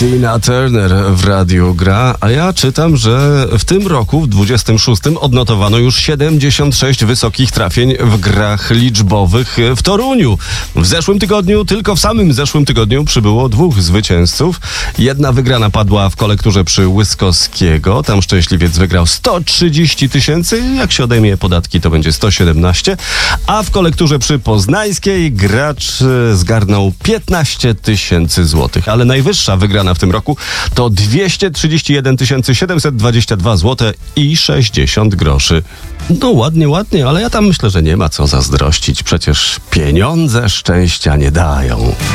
Tina Turner w radiu gra, a ja czytam, że w tym roku, w 26, odnotowano już 76 wysokich trafień w grach liczbowych w Toruniu. W zeszłym tygodniu, tylko w samym zeszłym tygodniu przybyło 2 zwycięzców. Jedna wygrana padła w kolekturze przy Łyskowskiego. Tam szczęśliwiec wygrał 130 tysięcy. Jak się odejmie podatki, to będzie 117. A w kolekturze przy Poznańskiej gracz zgarnął 15 tysięcy złotych. Ale najwyższa wygrana w tym roku to 231 722 zł i 60 groszy. No ładnie, ale ja tam myślę, że nie ma co zazdrościć. Przecież pieniądze szczęścia nie dają.